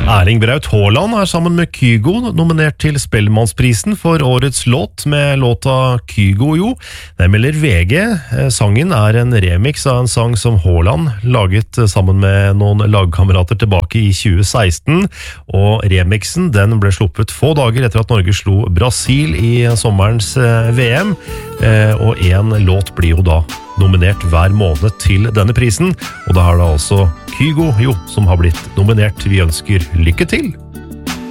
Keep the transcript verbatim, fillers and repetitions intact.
Erling Braut Haaland er sammen med Kygo nominert til Spellemannsprisen for årets låt med låta Kygo jo. Det melder V G. Sangen er en remix av en sang som Haaland laget sammen med noen lagkamerater tilbake i tjue seksten, og remixen den ble sluppet få dager etter at Norge slo Brasil i sommerens V M, og en låt blir jo da nominert hver måned til denne prisen, og da er det altså Kygo jo som har blitt nominert. Vi ønsker lykke til!